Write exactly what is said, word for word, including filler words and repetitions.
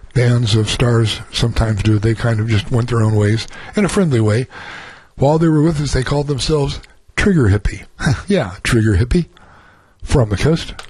bands of stars sometimes do. They kind of just went their own ways in a friendly way. While they were with us, they called themselves Trigger Hippie. Yeah, Trigger Hippie from the coast.